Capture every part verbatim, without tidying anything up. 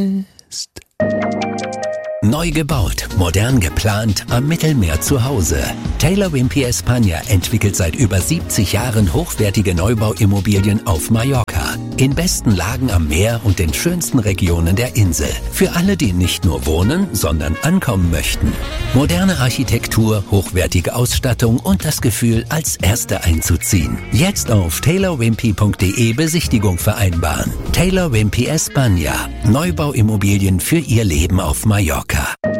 Neu gebaut, modern geplant, am Mittelmeer zu Hause. Taylor Wimpey España entwickelt seit über siebzig Jahren hochwertige Neubauimmobilien auf Mallorca. In besten Lagen am Meer und den schönsten Regionen der Insel. Für alle, die nicht nur wohnen, sondern ankommen möchten. Moderne Architektur, hochwertige Ausstattung und das Gefühl, als Erste einzuziehen. Jetzt auf taylor wimpey punkt de Besichtigung vereinbaren. Taylor Wimpey España. Neubauimmobilien für Ihr Leben auf Mallorca.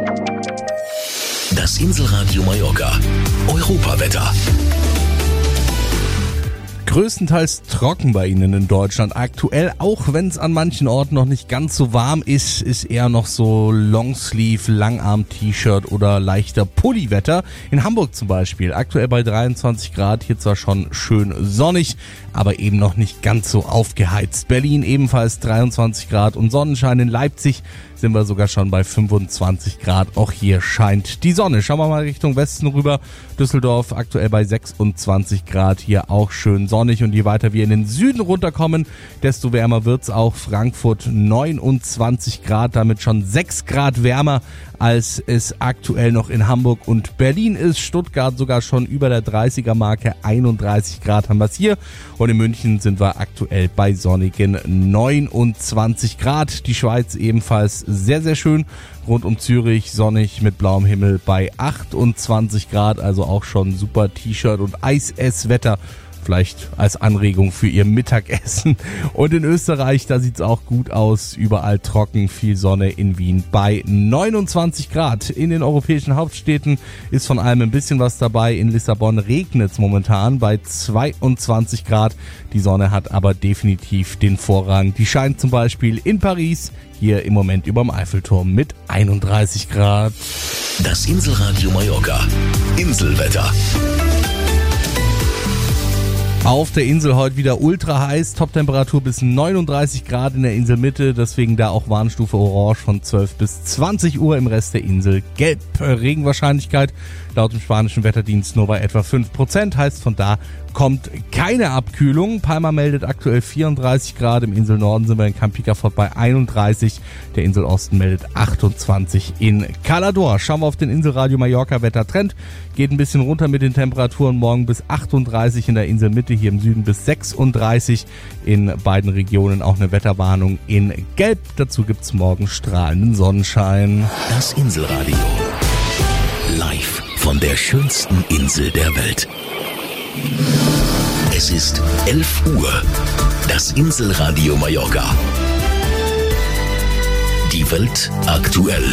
Das Inselradio Mallorca. Europawetter. Größtenteils trocken bei Ihnen in Deutschland aktuell, auch wenn es an manchen Orten noch nicht ganz so warm ist, ist eher noch so Longsleeve, Langarm-T-Shirt oder leichter Pulliwetter. In Hamburg zum Beispiel, aktuell bei dreiundzwanzig Grad, hier zwar schon schön sonnig, aber eben noch nicht ganz so aufgeheizt. Berlin ebenfalls dreiundzwanzig Grad und Sonnenschein. In Leipzig sind wir sogar schon bei fünfundzwanzig Grad. Auch hier scheint die Sonne. Schauen wir mal Richtung Westen rüber. Düsseldorf aktuell bei sechsundzwanzig Grad. Hier auch schön sonnig. Und je weiter wir in den Süden runterkommen, desto wärmer wird's auch. Frankfurt neunundzwanzig Grad, damit schon sechs Grad wärmer, als es aktuell noch in Hamburg und Berlin ist. Stuttgart sogar schon über der dreißiger Marke. einunddreißig Grad haben wir es hier. Und in München sind wir aktuell bei sonnigen neunundzwanzig Grad. Die Schweiz ebenfalls sehr, sehr schön. Rund um Zürich sonnig mit blauem Himmel bei achtundzwanzig Grad. Also auch schon super T-Shirt und Eisesswetter. Vielleicht als Anregung für Ihr Mittagessen. Und in Österreich, da sieht's auch gut aus. Überall trocken, viel Sonne in Wien bei neunundzwanzig Grad. In den europäischen Hauptstädten ist von allem ein bisschen was dabei. In Lissabon regnet's momentan bei zweiundzwanzig Grad. Die Sonne hat aber definitiv den Vorrang. Die scheint zum Beispiel in Paris, hier im Moment überm Eiffelturm mit einunddreißig Grad. Das Inselradio Mallorca. Inselwetter. Auf der Insel heute wieder ultra heiß, Toptemperatur bis neununddreißig Grad in der Inselmitte, deswegen da auch Warnstufe Orange von zwölf bis zwanzig Uhr, im Rest der Insel gelb. Regenwahrscheinlichkeit laut dem spanischen Wetterdienst nur bei etwa fünf Prozent, heißt von da kommt keine Abkühlung. Palma meldet aktuell vierunddreißig Grad, im Inselnorden sind wir in Camp Picafort bei einunddreißig, der Inselosten meldet achtundzwanzig in Cala d'Or. Schauen wir auf den Inselradio Mallorca Wettertrend, geht ein bisschen runter mit den Temperaturen, morgen bis achtunddreißig in der Inselmitte, hier im Süden bis sechsunddreißig, in beiden Regionen auch eine Wetterwarnung in Gelb. Dazu gibt's morgen strahlenden Sonnenschein. Das Inselradio. Live von der schönsten Insel der Welt. Es ist elf Uhr. Das Inselradio Mallorca. Die Welt aktuell.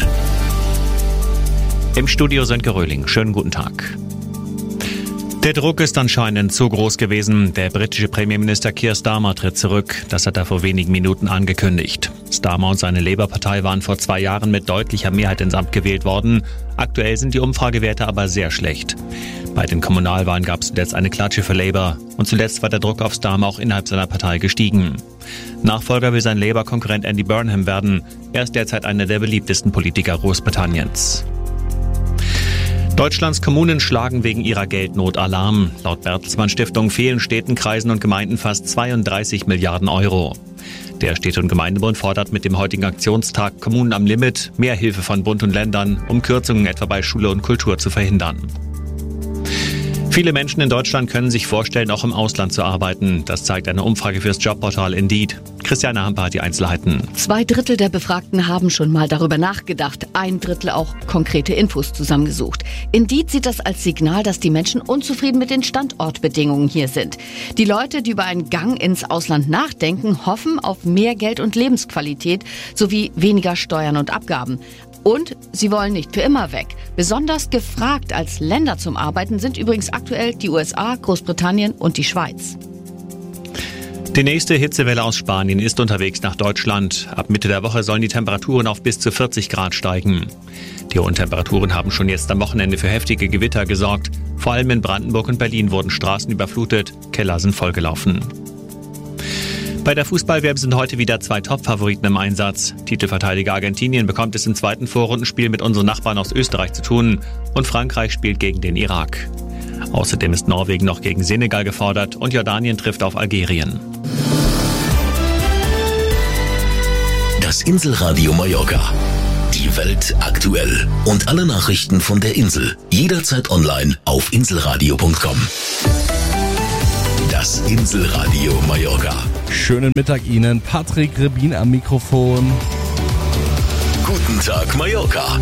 Im Studio Sönke Röhling. Schönen guten Tag. Der Druck ist anscheinend zu groß gewesen. Der britische Premierminister Keir Starmer tritt zurück. Das hat er vor wenigen Minuten angekündigt. Starmer und seine Labour-Partei waren vor zwei Jahren mit deutlicher Mehrheit ins Amt gewählt worden. Aktuell sind die Umfragewerte aber sehr schlecht. Bei den Kommunalwahlen gab es zuletzt eine Klatsche für Labour. Und zuletzt war der Druck auf Starmer auch innerhalb seiner Partei gestiegen. Nachfolger will sein Labour-Konkurrent Andy Burnham werden. Er ist derzeit einer der beliebtesten Politiker Großbritanniens. Deutschlands Kommunen schlagen wegen ihrer Geldnot Alarm. Laut Bertelsmann Stiftung fehlen Städten, Kreisen und Gemeinden fast zweiunddreißig Milliarden Euro. Der Städte- und Gemeindebund fordert mit dem heutigen Aktionstag Kommunen am Limit mehr Hilfe von Bund und Ländern, um Kürzungen etwa bei Schule und Kultur zu verhindern. Viele Menschen in Deutschland können sich vorstellen, auch im Ausland zu arbeiten. Das zeigt eine Umfrage fürs Jobportal Indeed. Christiane Hamper hat die Einzelheiten. Zwei Drittel der Befragten haben schon mal darüber nachgedacht. Ein Drittel auch konkrete Infos zusammengesucht. Indeed sieht das als Signal, dass die Menschen unzufrieden mit den Standortbedingungen hier sind. Die Leute, die über einen Gang ins Ausland nachdenken, hoffen auf mehr Geld und Lebensqualität sowie weniger Steuern und Abgaben. Und sie wollen nicht für immer weg. Besonders gefragt als Länder zum Arbeiten sind übrigens aktuell die U S A, Großbritannien und die Schweiz. Die nächste Hitzewelle aus Spanien ist unterwegs nach Deutschland. Ab Mitte der Woche sollen die Temperaturen auf bis zu vierzig Grad steigen. Die hohen Temperaturen haben schon jetzt am Wochenende für heftige Gewitter gesorgt. Vor allem in Brandenburg und Berlin wurden Straßen überflutet, Keller sind vollgelaufen. Bei der Fußball-W M sind heute wieder zwei Top-Favoriten im Einsatz. Titelverteidiger Argentinien bekommt es im zweiten Vorrundenspiel mit unseren Nachbarn aus Österreich zu tun und Frankreich spielt gegen den Irak. Außerdem ist Norwegen noch gegen Senegal gefordert und Jordanien trifft auf Algerien. Das Das Inselradio Mallorca. Die Welt aktuell. Und alle Nachrichten von der Insel. Jederzeit online auf inselradio punkt com. Das Inselradio Mallorca. Schönen Mittag Ihnen, Patrick Rebin am Mikrofon. Guten Tag Mallorca.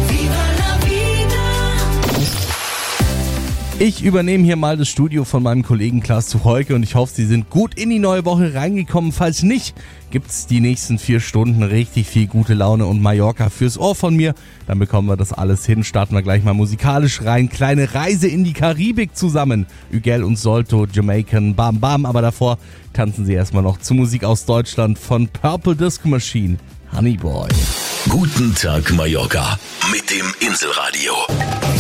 Ich übernehme hier mal das Studio von meinem Kollegen Klaas Tucholke und ich hoffe, Sie sind gut in die neue Woche reingekommen. Falls nicht, gibt's die nächsten vier Stunden richtig viel gute Laune und Mallorca fürs Ohr von mir. Dann bekommen wir das alles hin. Starten wir gleich mal musikalisch rein. Kleine Reise in die Karibik zusammen. Ügel und Solto, Jamaican, Bam Bam. Aber davor tanzen Sie erstmal noch zu Musik aus Deutschland von Purple Disco Machine. Honey Boy. Guten Tag Mallorca mit dem Inselradio.